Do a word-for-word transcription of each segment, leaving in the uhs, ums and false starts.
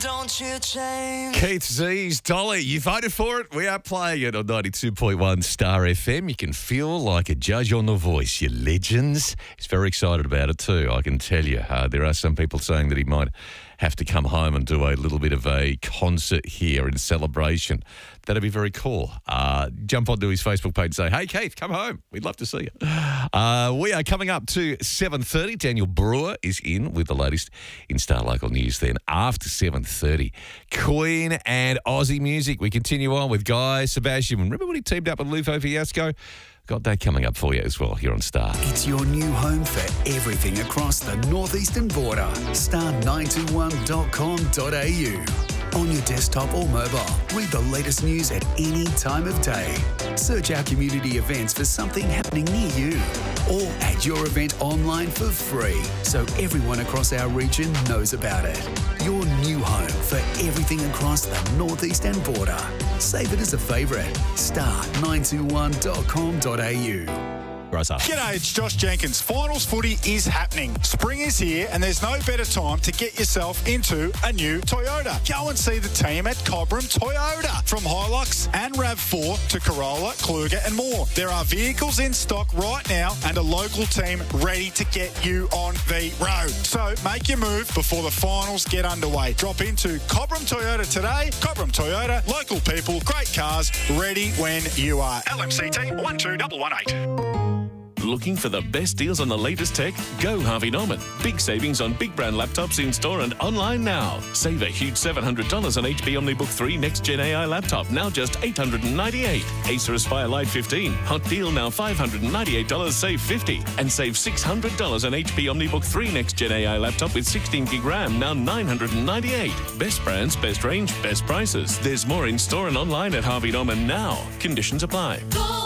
don't you change. Keith Z's Dolly, you voted for it. We are playing it on ninety-two point one Star F M. You can feel like a judge on The Voice, you legends. He's very excited about it too, I can tell you. Uh, there are some people saying that he might have to come home and do a little bit of a concert here in celebration. That'd be very cool. Uh, jump onto his Facebook page and say, hey, Keith, come home. We'd love to see you. Uh, we are coming up to seven thirty. Daniel Brewer is in with the latest in Star Local News then. After seven thirty, Queen and Aussie music. We continue on with Guy Sebastian. Remember when he teamed up with Lufo Fiasco? Got that coming up for you as well here on Star. It's your new home for everything across the northeastern border. star nine two one dot com dot a u. On your desktop or mobile, read the latest news at any time of day. Search our community events for something happening near you. Or add your event online for free so everyone across our region knows about it. Your new home for everything across the northeastern border. Save it as a favourite. star nine two one dot com dot a u. G'day, it's Josh Jenkins. Finals footy is happening. Spring is here and there's no better time to get yourself into a new Toyota. Go and see the team at Cobram Toyota. From Hilux and RAV four to Corolla, Kluger and more. There are vehicles in stock right now and a local team ready to get you on the road. So make your move before the finals get underway. Drop into Cobram Toyota today. Cobram Toyota, local people, great cars, ready when you are. L M C T one two one one eight. Looking for the best deals on the latest tech? Go Harvey Norman. Big savings on big brand laptops in store and online now. Save a huge seven hundred dollars on H P OmniBook three Next Gen A I laptop, now just eight hundred ninety-eight dollars. Acer Aspire Lite fifteen, hot deal now five hundred ninety-eight dollars, save fifty dollars. And save six hundred dollars on H P OmniBook three Next Gen A I laptop with sixteen gig RAM, now nine hundred ninety-eight dollars. Best brands, best range, best prices. There's more in store and online at Harvey Norman now. Conditions apply. Go!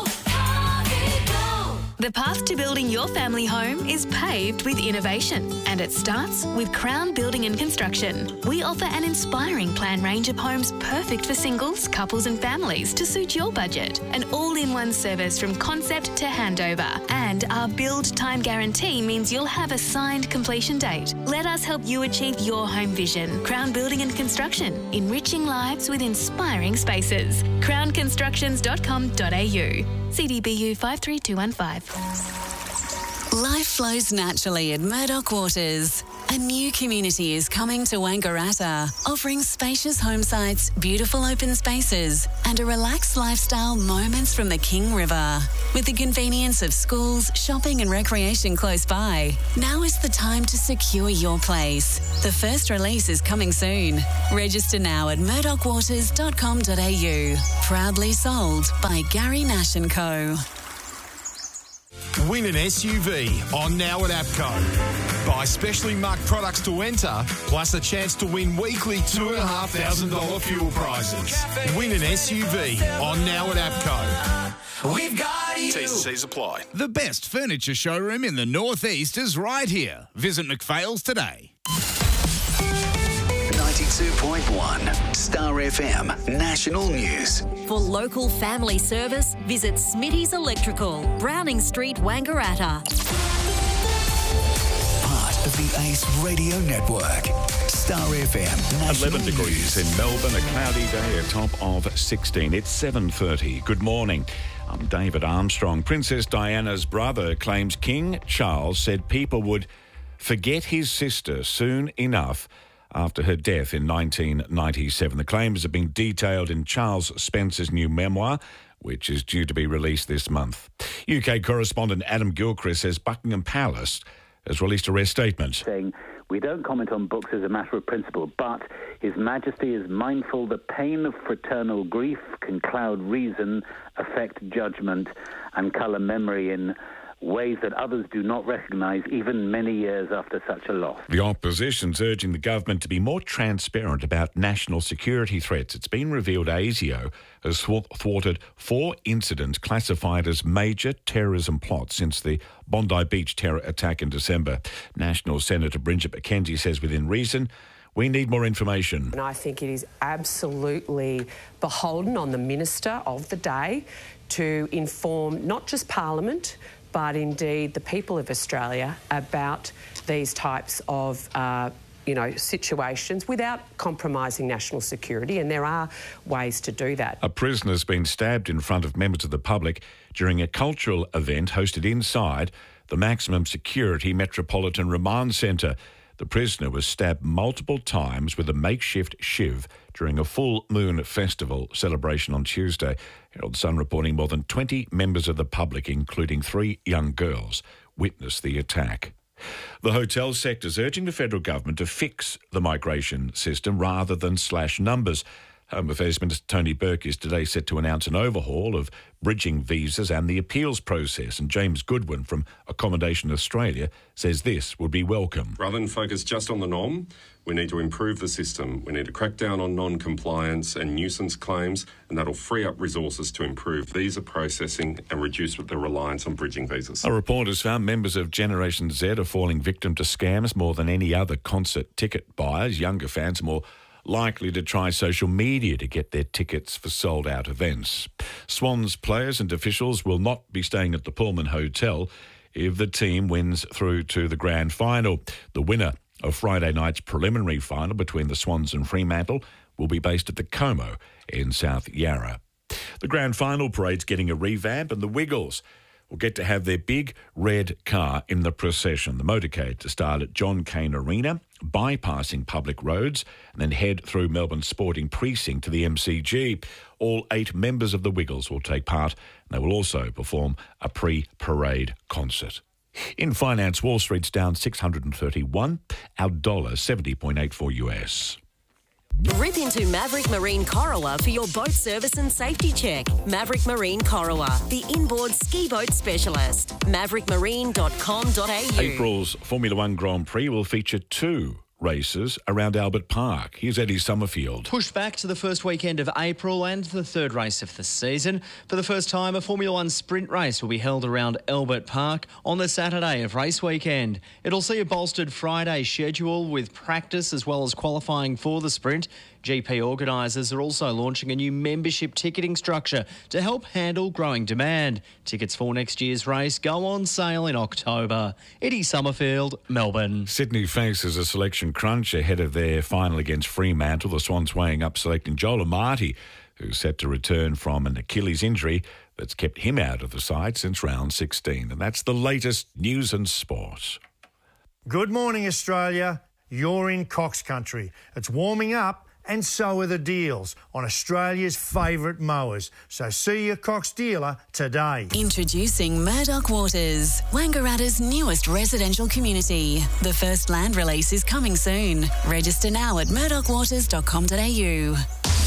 The path to building your family home is paved with innovation, and it starts with Crown Building and Construction. We offer an inspiring plan range of homes perfect for singles, couples and families to suit your budget. An all-in-one service from concept to handover. And our build time guarantee means you'll have a signed completion date. Let us help you achieve your home vision. Crown Building and Construction, enriching lives with inspiring spaces. crown constructions dot com dot a u. C D B U five three two one five. Life flows naturally at Murdoch Waters. A new community is coming to Wangaratta, offering spacious home sites, beautiful open spaces, and a relaxed lifestyle moments from the King River. With the convenience of schools, shopping and recreation close by, now is the time to secure your place. The first release is coming soon. Register now at murdoch waters dot com dot a u. Proudly sold by Gary Nash and Co. Win an S U V on now at APCO. Buy specially marked products to enter, plus a chance to win weekly two thousand five hundred dollars fuel prizes. Win an S U V on now at APCO. We've got you. T's and C's apply. The best furniture showroom in the Northeast is right here. Visit McPhail's today. ninety-two point one Star F M National News. For local family service, visit Smitty's Electrical, Browning Street, Wangaratta. Part of the Ace Radio Network. Star F M National eleven degrees News. in Melbourne, a cloudy day, a top of sixteen. It's seven thirty. Good morning. I'm David Armstrong. Princess Diana's brother claims King Charles said people would forget his sister soon enough after her death in nineteen ninety-seven. The claims have been detailed in Charles Spencer's new memoir, which is due to be released this month. U K correspondent Adam Gilchrist says Buckingham Palace has released a rare statement. Saying, we don't comment on books as a matter of principle, but His Majesty is mindful the pain of fraternal grief can cloud reason, affect judgment, and colour memory in ways that others do not recognise even many years after such a loss. The opposition's urging the government to be more transparent about national security threats. It's been revealed ASIO has thwarted four incidents classified as major terrorism plots since the Bondi Beach terror attack in December. National Senator Bridget McKenzie says within reason, we need more information. And I think it is absolutely beholden on the Minister of the day to inform not just Parliament, but indeed the people of Australia about these types of uh, you know, situations without compromising national security, and there are ways to do that. A prisoner's been stabbed in front of members of the public during a cultural event hosted inside the maximum security Metropolitan Remand Centre. The prisoner was stabbed multiple times with a makeshift shiv during a full moon festival celebration on Tuesday. Herald Sun reporting more than twenty members of the public, including three young girls, witnessed the attack. The hotel sector is urging the federal government to fix the migration system rather than slash numbers. Home Affairs Minister Tony Burke is today set to announce an overhaul of bridging visas and the appeals process. And James Goodwin from Accommodation Australia says this would be welcome. Rather than focus just on the norm, we need to improve the system. We need to crack down on non-compliance and nuisance claims, and that'll free up resources to improve visa processing and reduce the reliance on bridging visas. A report has found members of Generation Z are falling victim to scams more than any other concert ticket buyers. Younger fans are more likely to try social media to get their tickets for sold-out events. Swans players and officials will not be staying at the Pullman Hotel if the team wins through to the grand final. The winner of Friday night's preliminary final between the Swans and Fremantle will be based at the Como in South Yarra. The grand final parade's getting a revamp, and the Wiggles will get to have their big red car in the procession. The motorcade to start at John Cain Arena, bypassing public roads, and then head through Melbourne's sporting precinct to the M C G. All eight members of the Wiggles will take part, and they will also perform a pre-parade concert. In finance, Wall Street's down six hundred thirty-one, our dollar seventy point eight four U S. Rip into Maverick Marine Corowa for your boat service and safety check. Maverick Marine Corowa, the inboard ski boat specialist. maverick marine dot com dot a u. April's Formula One Grand Prix will feature two races around Albert Park. Here's Eddie Summerfield. Pushed back to the first weekend of April and the third race of the season. For the first time, a Formula One sprint race will be held around Albert Park on the Saturday of race weekend. It'll see a bolstered Friday schedule with practice as well as qualifying for the sprint. G P organisers are also launching a new membership ticketing structure to help handle growing demand. Tickets for next year's race go on sale in October. Eddie Summerfield, Melbourne. Sydney faces a selection crunch ahead of their final against Fremantle. The Swans weighing up selecting Joel Amati, who's set to return from an Achilles injury that's kept him out of the side since round sixteen. And that's the latest news and sport. Good morning, Australia. You're in Cox Country. It's warming up, and so are the deals on Australia's favourite mowers. So see your Cox dealer today. Introducing Murdoch Waters, Wangaratta's newest residential community. The first land release is coming soon. Register now at murdoch waters dot com dot a u.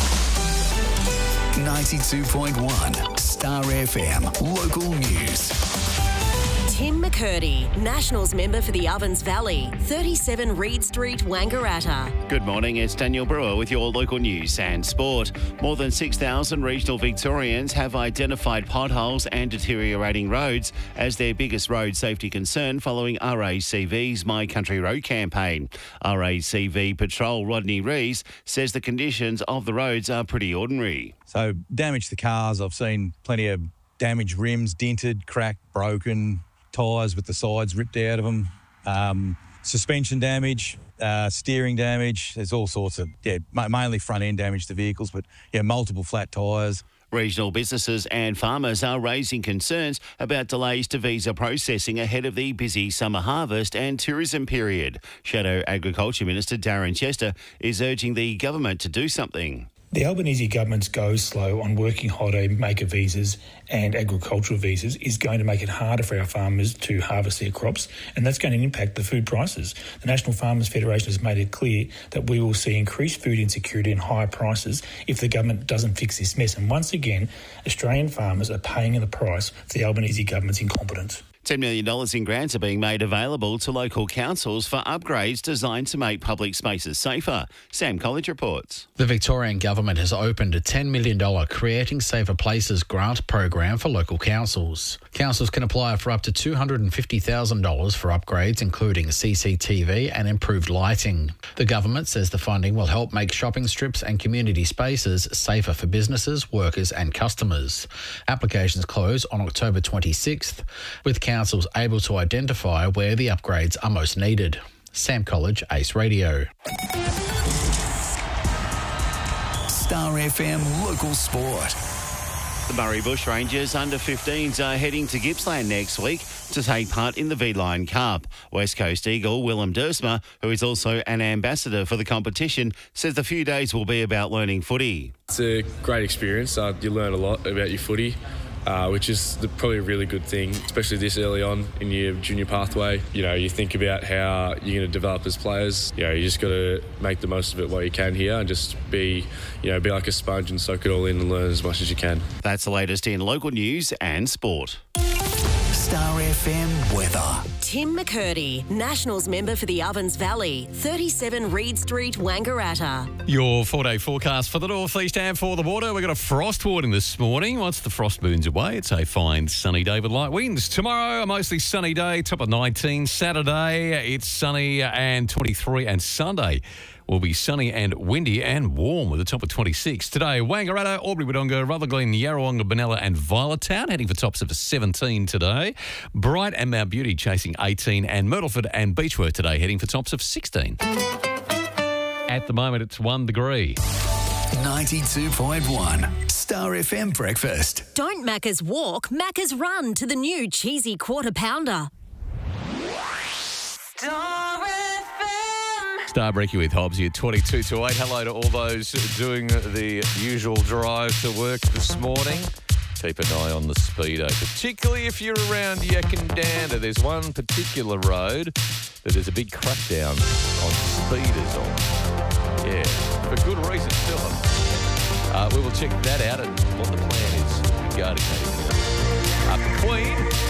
ninety-two point one Star F M Local News. Tim McCurdy, Nationals member for the Ovens Valley, thirty-seven Reed Street, Wangaratta. Good morning, it's Daniel Brewer with your local news and sport. More than six thousand regional Victorians have identified potholes and deteriorating roads as their biggest road safety concern following R A C V's My Country Road campaign. R A C V Patrol Rodney Rees says the conditions of the roads are pretty ordinary. So damage to cars, I've seen plenty of damaged rims, dented, cracked, broken, tyres with the sides ripped out of them, um, suspension damage, uh, steering damage. There's all sorts of, yeah, mainly front-end damage to vehicles, but, yeah, multiple flat tyres. Regional businesses and farmers are raising concerns about delays to visa processing ahead of the busy summer harvest and tourism period. Shadow Agriculture Minister Darren Chester is urging the government to do something. The Albanese government's go slow on working holiday maker visas and agricultural visas is going to make it harder for our farmers to harvest their crops, and that's going to impact the food prices. The National Farmers Federation has made it clear that we will see increased food insecurity and higher prices if the government doesn't fix this mess. And once again, Australian farmers are paying the price for the Albanese government's incompetence. ten million dollars in grants are being made available to local councils for upgrades designed to make public spaces safer. Sam College reports. The Victorian government has opened a ten million dollars Creating Safer Places grant program for local councils. Councils can apply for up to two hundred fifty thousand dollars for upgrades, including C C T V and improved lighting. The government says the funding will help make shopping strips and community spaces safer for businesses, workers and customers. Applications close on October twenty-sixth, with councils able to identify where the upgrades are most needed. Sam College, Ace Radio. Star F M Local Sport. The Murray Bushrangers under fifteens are heading to Gippsland next week to take part in the V-Line Cup. West Coast Eagle Willem Dersma, who is also an ambassador for the competition, says the few days will be about learning footy. It's a great experience. Uh, you learn a lot about your footy, uh, which is the, probably a really good thing, especially this early on in your junior pathway. You know, you think about how you're going to develop as players. You know, you just got to make the most of it while you can here and just be, you know, be like a sponge and soak it all in and learn as much as you can. That's the latest in local news and sport. Star F M weather. Tim McCurdy, Nationals member for the Ovens Valley, thirty-seven Reed Street, Wangaratta. Your four-day forecast for the northeast and for the border. We've got a frost warning this morning. Once the frost moves away, it's a fine sunny day with light winds. Tomorrow, a mostly sunny day, top of nineteen. Saturday, it's sunny and twenty-three. And Sunday will be sunny and windy and warm with a top of twenty-six. Today, Wangaratta, Albury-Wodonga, Rutherglen, Yarrawonga, Benalla and Violettown heading for tops of seventeen today. Bright and Mount Beauty chasing eighteen, and Myrtleford and Beechworth today heading for tops of sixteen. At the moment, it's one degree. ninety-two point one Star F M Breakfast. Don't Macca's walk, Macca's run to the new cheesy quarter pounder. Star F M. Star Breaky with Hobbs here, twenty-two to eight. Hello to all those doing the usual drive to work this morning. Keep an eye on the speedo, particularly if you're around Yakandanda. There's one particular road that there's a big crackdown on speeders on. Yeah, for good reason, still. Uh, we will check that out and what the plan is regarding that. Uh, the Queen